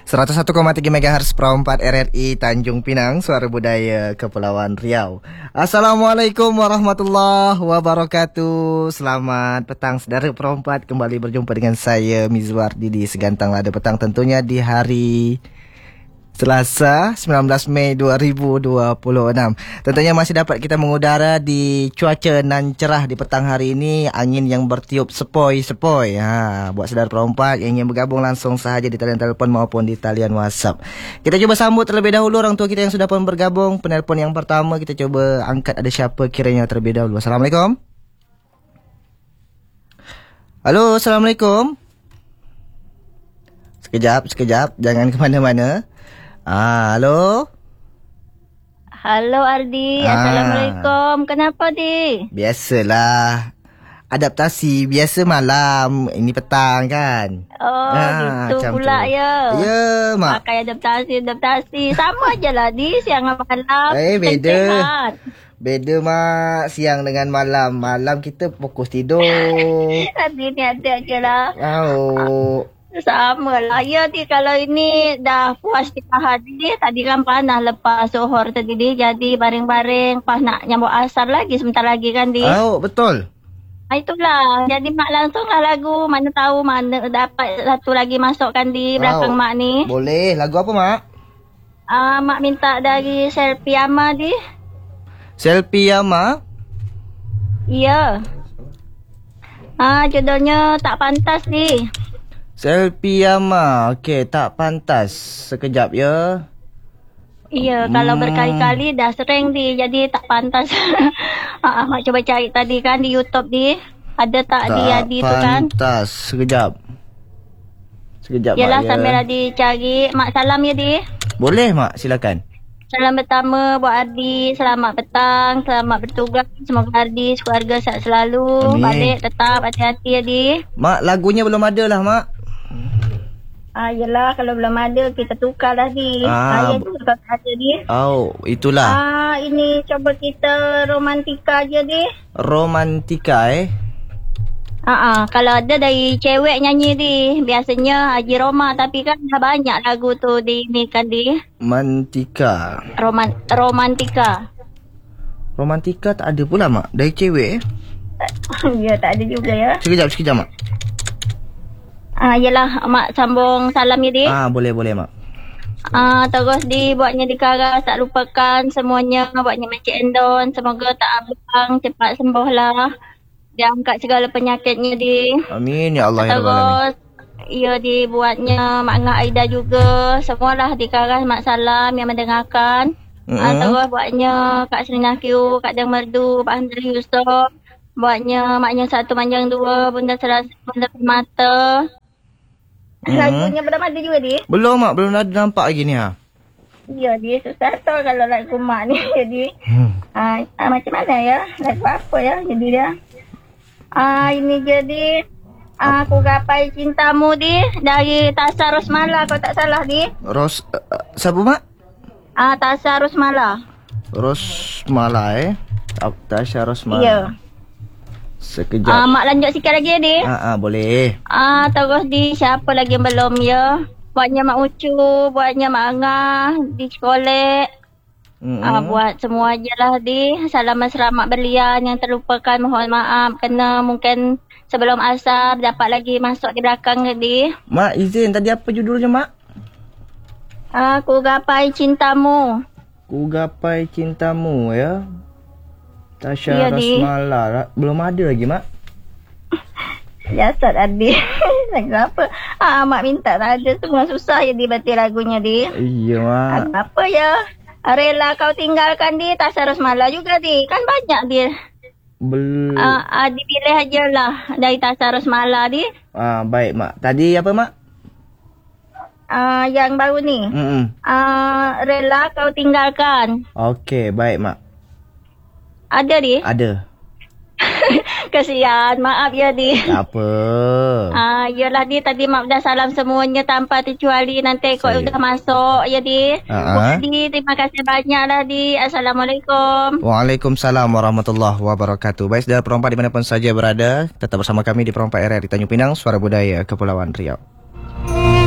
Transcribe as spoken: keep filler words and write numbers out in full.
seratus satu koma tiga megahertz Pro empat R R I Tanjung Pinang, Suara Budaya Kepulauan Riau. Assalamualaikum warahmatullahi wabarakatuh. Selamat petang saudara Pro empat, kembali berjumpa dengan saya Mizwar di Segantang Lada Petang, tentunya di hari Selasa sembilan belas Mei dua ribu dua puluh enam. Tentunya masih dapat kita mengudara di cuaca nan cerah di petang hari ini. Angin yang bertiup sepoi-sepoi. Ha, buat saudara perempat yang ingin bergabung langsung sahaja di talian telefon maupun di talian WhatsApp. Kita cuba sambut terlebih dahulu orang tua kita yang sudah pun bergabung. Penelpon yang pertama kita cuba angkat, ada siapa kiranya terlebih dahulu. Assalamualaikum. Halo, Assalamualaikum. Sekejap, sekejap. Jangan ke mana-mana. Ah, halo. Halo Ardi, ah. Assalamualaikum. Kenapa Di? Biasalah. Adaptasi biasa malam, ini petang kan. Oh, ah, gitu pula tu. Ya. Ya, mak. Pakai adaptasi, adaptasi. Sama je lah Di, siang sama malam. Eh, beda. Sehat. Beda mak, siang dengan malam. Malam kita fokus tidur. Ardi ni ada je lah. Oh. Sama lah. Ya, Di, kalau ini dah puas tiga hari. Tadi kan panas lepas zuhur tadi, Di. Jadi baring-baring. Pas nak nyambut asar lagi sebentar lagi kan, Di. Oh, betul. Itulah. Jadi mak langsung lah lagu. Mana tahu mana dapat satu lagi masuk kan, Di, belakang oh, mak ni. Boleh. Lagu apa, mak? Uh, mak minta dari Selfie Ama, Di. Selfie Ama? Ya. Ah, judulnya Tak Pantas, Di. Selfie Ama. Okey, tak pantas. Sekejap ya. Ya, hmm. Kalau berkali-kali dah sering Di. Jadi tak pantas. ah, Mak cuba cari tadi kan di YouTube, Di. Ada tak, tak di Adi tu kan? Tak pantas. Sekejap. Sekejap, Yalah, mak ya. Sambil Adi cari. Mak salam ya, Di. Boleh, mak. Silakan. Salam pertama buat Ardi. Selamat petang. Selamat bertugas. Semoga Ardi keluarga sihat selalu. Amin. Balik tetap hati-hati ya, Di. Mak, lagunya belum ada lah, mak. Ah, yelah, kalau belum ada kita tukar lah, Di. Ah, ah ya, tu kalau ada, Di. Oh, itulah. Ah, ini coba kita romantika je, Di. Romantika eh. Ah, ah, kalau ada dari cewek nyanyi, Di. Biasanya Haji Roma, tapi kan dah banyak lagu tu di ni kan, Di. Mantika. Roman romantika. Romantika tak ada pula, mak. Dari cewek eh. Ya, tak ada juga ya. Sekejap, sekejap, mak. Ah, yelah, mak sambung salam ya, Di. Ah, boleh, boleh, mak. Ah, terus Di, buatnya di Karas, tak lupakan semuanya, buatnya Encik Endon. Semoga tak abang, cepat sembuh lah. Dia angkat segala penyakitnya, Di. Amin, ya Allah, ya Rabbal Alamin. Terus, ya, Di, buatnya Mak Ngah Aida juga. Semualah di Karas, mak salam yang mendengarkan. Mm-hmm. Ah, terus buatnya Kak Serina Q, Kak Dang Merdu, Pak Handri Yusof. Buatnya maknya satu manjang dua, Bunda Serasa, Bunda Permata. Hmm. Lagunya belum ada juga, Di? Belum, mak. Belum ada nampak lagi ni, ha? Ya, Di. Susah tau kalau lagu mak ni. Jadi, hmm. ah, ah, macam mana ya? Lagu apa ya? Jadi dia. Ah, ini jadi. Ah, aku gapai cintamu, Di. Dari Tasha Rosmala, kalau tak salah, Di. Ros... Uh, siapa, mak? Ah, Tasha Rosmala. Rosmala, eh? Tasha Rosmala. Ya. Sekejap. Ah, mak lanjut sikit lagi, Di. Ah, ah, boleh. Ah, terus Di, siapa lagi yang belum ya? Buatnya Mak Ucu, buatnya Mak Angah, Di Sekolek. Mm-hmm. Ah, buat semua je lah, Di. Salam mesra Mak Berlian yang terlupakan, mohon maaf. Kena mungkin sebelum asar dapat lagi masuk di belakang, Di. Mak, izin. Tadi apa judulnya, mak? Ah, Ku Gapai Cintamu. Ku Gapai Cintamu, ya? Tasha ya, Rosmala. Belum ada lagi, mak. Jasad Adi. Lagu apa? Ah, mak minta tak ada. Semua susah ya dibatik lagunya, Di. Iya, mak. Apa ya? Rela kau tinggalkan, Di. Tasha Rosmala juga, Di. Kan banyak, Di. Bel... Ah, ah, dipilih aja lah dari Tasha Rosmala, Di. Ah, baik, mak. Tadi apa, mak? Ah, yang baru ni. Mm-mm. Ah, Rela kau tinggalkan. Okey, baik, mak. Ada, Di? Ada. Kesian, maaf ya, Di. Tak apa. Ah, yalah, Di, tadi mak dah salam semuanya tanpa terkecuali. Nanti kau udah masuk ya, Di. Uh-huh. Di, terima kasih banyak lah, Di. Assalamualaikum. Waalaikumsalam warahmatullahi wabarakatuh. Baik, saudara perempat dimanapun saja berada, tetap bersama kami di Perempat R R I Tanjung Pinang, Suara Budaya Kepulauan Riau.